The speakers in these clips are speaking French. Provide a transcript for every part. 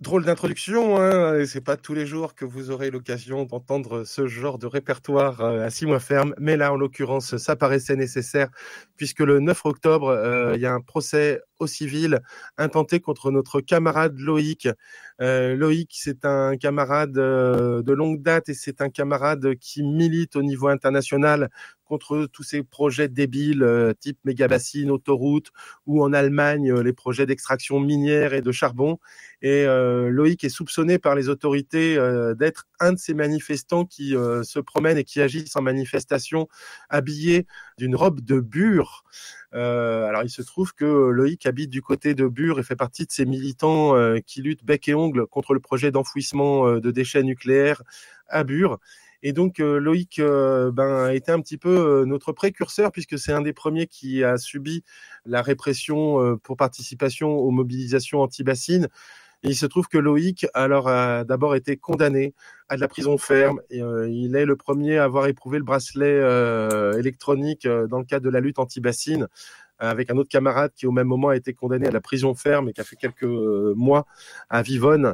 Drôle d'introduction, hein, et c'est pas tous les jours que vous aurez l'occasion d'entendre ce genre de répertoire à 6 mois ferme. Mais là, en l'occurrence, ça paraissait nécessaire puisque le 9 octobre, il y a un procès au civil intenté contre notre camarade Loïc. Loïc, c'est un camarade de longue date et c'est un camarade qui milite au niveau international contre tous ces projets débiles type méga-bassines, autoroutes ou en Allemagne, les projets d'extraction minière et de charbon. Et Loïc est soupçonné par les autorités d'être un de ces manifestants qui se promènent et qui agissent en manifestation habillés d'une robe de Bure. Alors il se trouve que Loïc habite du côté de Bure et fait partie de ces militants qui luttent bec et ongle contre le projet d'enfouissement de déchets nucléaires à Bure. Et donc Loïc a été un petit peu notre précurseur puisque c'est un des premiers qui a subi la répression pour participation aux mobilisations anti-bassines. Et il se trouve que Loïc alors a d'abord été condamné à de la prison ferme. Et, il est le premier à avoir éprouvé le bracelet électronique dans le cadre de la lutte anti-bassine, avec un autre camarade qui au même moment a été condamné à la prison ferme et qui a fait quelques mois à Vivonne.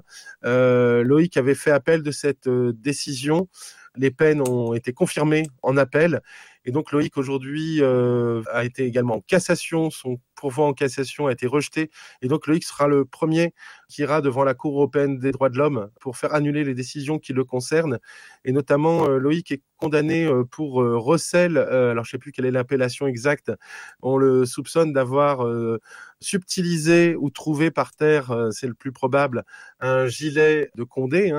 Loïc avait fait appel de cette décision. Les peines ont été confirmées en appel. Et donc Loïc aujourd'hui a été également en cassation. Son pourvoi en cassation a été rejeté. Et donc Loïc sera le premier qui ira devant la Cour européenne des droits de l'homme pour faire annuler les décisions qui le concernent. Et notamment Loïc est condamné pour recel. Alors je ne sais plus quelle est l'appellation exacte. On le soupçonne d'avoir subtilisé ou trouvé par terre, c'est le plus probable, un gilet de Condé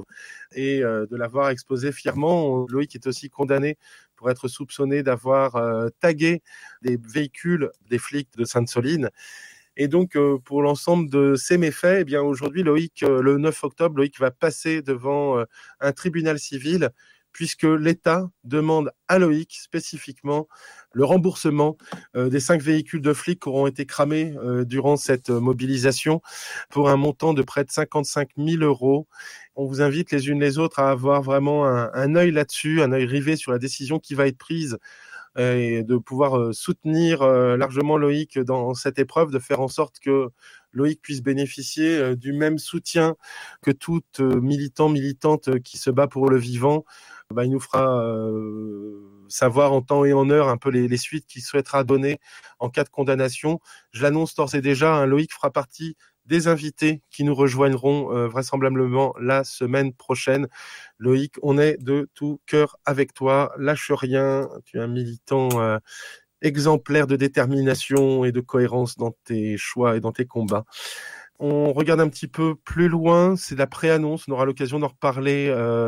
et de l'avoir exposé fièrement. Loïc est aussi condamné pour être soupçonné d'avoir tagué des véhicules des flics de Sainte-Soline. Et donc, pour l'ensemble de ces méfaits, eh bien, aujourd'hui, Loïc, le 9 octobre, Loïc va passer devant un tribunal civil puisque l'État demande à Loïc spécifiquement le remboursement des 5 véhicules de flics qui auront été cramés durant cette mobilisation pour un montant de près de 55 000 €. On vous invite les unes les autres à avoir vraiment un œil là-dessus, un œil rivé sur la décision qui va être prise et de pouvoir soutenir largement Loïc dans cette épreuve, de faire en sorte que Loïc puisse bénéficier du même soutien que toute militant, militante qui se bat pour le vivant. Il nous fera savoir en temps et en heure un peu les suites qu'il souhaitera donner en cas de condamnation. Je l'annonce d'ores et déjà, Loïc fera partie des invités qui nous rejoindront vraisemblablement la semaine prochaine. Loïc, on est de tout cœur avec toi. Lâche rien, tu es un militant exemplaire de détermination et de cohérence dans tes choix et dans tes combats. On regarde un petit peu plus loin, c'est la pré-annonce, on aura l'occasion d'en reparler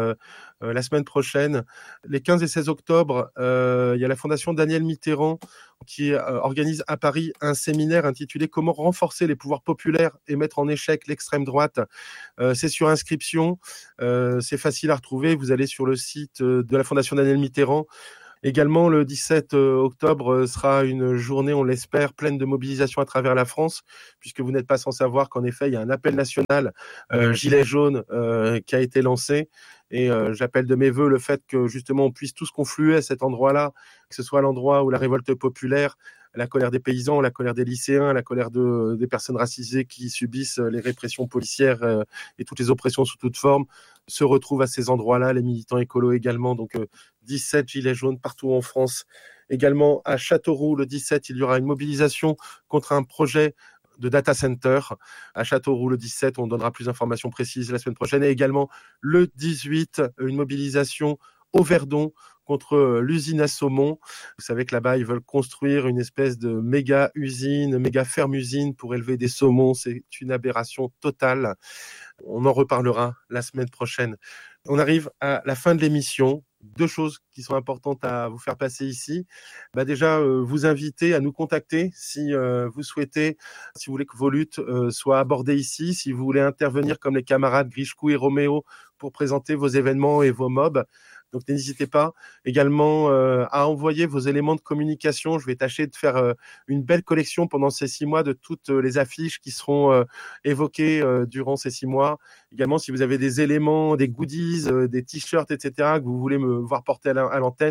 la semaine prochaine. Les 15 et 16 octobre, il y a la Fondation Daniel Mitterrand qui organise à Paris un séminaire intitulé « Comment renforcer les pouvoirs populaires et mettre en échec l'extrême droite ». C'est sur inscription, c'est facile à retrouver, vous allez sur le site de la Fondation Daniel Mitterrand. Également, le 17 octobre sera une journée, on l'espère, pleine de mobilisation à travers la France, puisque vous n'êtes pas sans savoir qu'en effet, il y a un appel national Gilets jaunes qui a été lancé. Et j'appelle de mes voeux le fait que justement on puisse tous confluer à cet endroit-là, que ce soit l'endroit où la révolte populaire, la colère des paysans, la colère des lycéens, la colère des personnes racisées qui subissent les répressions policières et toutes les oppressions sous toute forme, se retrouvent à ces endroits-là, les militants écolos également. Donc 17 gilets jaunes partout en France. Également à Châteauroux, le 17, il y aura une mobilisation contre un projet de data center à Châteauroux le 17. On donnera plus d'informations précises la semaine prochaine. Et également le 18, une mobilisation au Verdon contre l'usine à saumon. Vous savez que là-bas, ils veulent construire une espèce de méga usine, méga ferme-usine pour élever des saumons. C'est une aberration totale. On en reparlera la semaine prochaine. On arrive à la fin de l'émission. 2 choses qui sont importantes à vous faire passer ici. Déjà, vous inviter à nous contacter si vous souhaitez, si vous voulez que vos luttes soient abordées ici, si vous voulez intervenir comme les camarades Grichkou et Roméo pour présenter vos événements et vos mobs. Donc n'hésitez pas également à envoyer vos éléments de communication. Je vais tâcher de faire une belle collection pendant ces 6 mois de toutes les affiches qui seront évoquées durant ces 6 mois. Également, si vous avez des éléments, des goodies, des t-shirts, etc., que vous voulez me voir porter à l'antenne,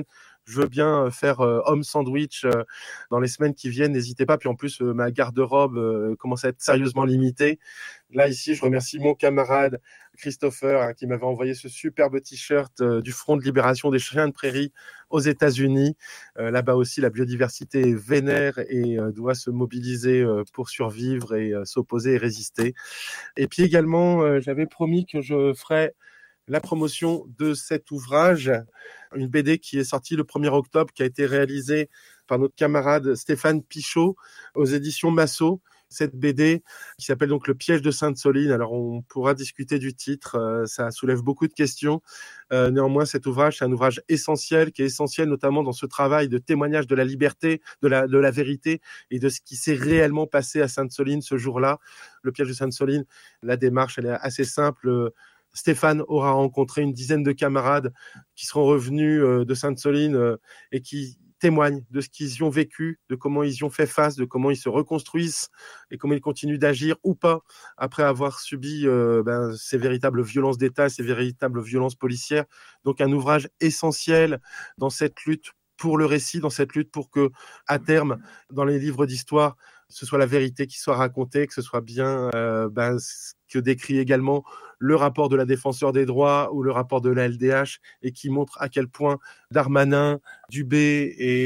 je veux bien faire homme sandwich dans les semaines qui viennent, n'hésitez pas. Puis en plus, ma garde-robe commence à être sérieusement limitée. Là, ici, je remercie mon camarade Christopher qui m'avait envoyé ce superbe t-shirt du Front de libération des chiens de prairie aux États-Unis. Là-bas aussi, la biodiversité est vénère et doit se mobiliser pour survivre et s'opposer et résister. Et puis également, j'avais promis que je ferais la promotion de cet ouvrage, une BD qui est sortie le 1er octobre, qui a été réalisée par notre camarade Stéphane Pichot aux éditions Massot. Cette BD qui s'appelle donc Le piège de Sainte-Soline. Alors on pourra discuter du titre, ça soulève beaucoup de questions. Néanmoins, cet ouvrage, c'est un ouvrage essentiel, qui est essentiel notamment dans ce travail de témoignage de la liberté, de la vérité et de ce qui s'est réellement passé à Sainte-Soline ce jour-là. Le piège de Sainte-Soline, la démarche, elle est assez simple. Stéphane aura rencontré une dizaine de camarades qui seront revenus de Sainte-Soline et qui témoignent de ce qu'ils y ont vécu, de comment ils y ont fait face, de comment ils se reconstruisent et comment ils continuent d'agir ou pas après avoir subi ces véritables violences d'État, ces véritables violences policières. Donc un ouvrage essentiel dans cette lutte pour le récit, dans cette lutte pour que, à terme, dans les livres d'histoire, ce soit la vérité qui soit racontée, que ce soit bien ce que décrit également le rapport de la Défenseure des droits ou le rapport de la LDH et qui montre à quel point Darmanin, Dubé et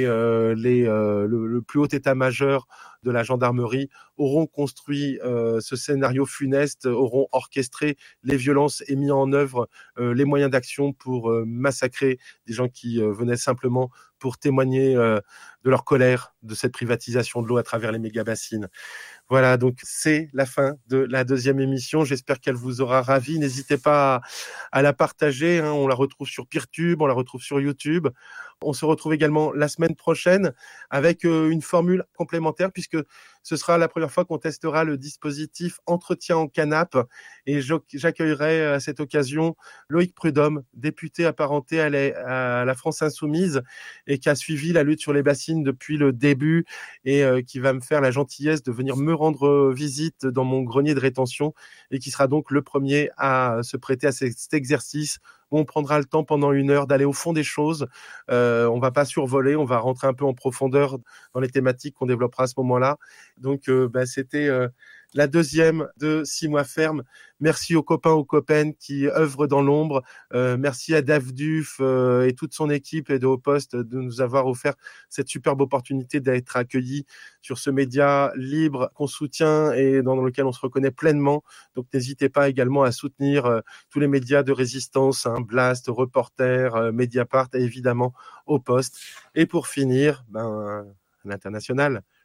le plus haut état-major de la gendarmerie auront construit ce scénario funeste, auront orchestré les violences et mis en œuvre les moyens d'action pour massacrer des gens qui venaient simplement pour témoigner de leur colère de cette privatisation de l'eau à travers les méga-bassines. Voilà, donc c'est la fin de la deuxième émission. J'espère qu'elle vous aura ravi. N'hésitez pas à la partager. On la retrouve sur Peertube, on la retrouve sur YouTube. On se retrouve également la semaine prochaine avec une formule complémentaire puisque ce sera la première fois qu'on testera le dispositif entretien en canapé et j'accueillerai à cette occasion Loïc Prudhomme, député apparenté à la France Insoumise et qui a suivi la lutte sur les bassines depuis le début et qui va me faire la gentillesse de venir me rendre visite dans mon grenier de rétention et qui sera donc le premier à se prêter à cet exercice où on prendra le temps pendant 1 heure d'aller au fond des choses. On va pas survoler, on va rentrer un peu en profondeur dans les thématiques qu'on développera à ce moment-là. Donc, c'était la deuxième de 6 mois ferme. Merci aux copains, aux copaines qui œuvrent dans l'ombre. Merci à Dave Duf et toute son équipe et de Haut Poste de nous avoir offert cette superbe opportunité d'être accueillis sur ce média libre qu'on soutient et dans lequel on se reconnaît pleinement. Donc, n'hésitez pas également à soutenir tous les médias de résistance, Blast, Reporter, Mediapart et évidemment Haut Poste. Et pour finir, l'international.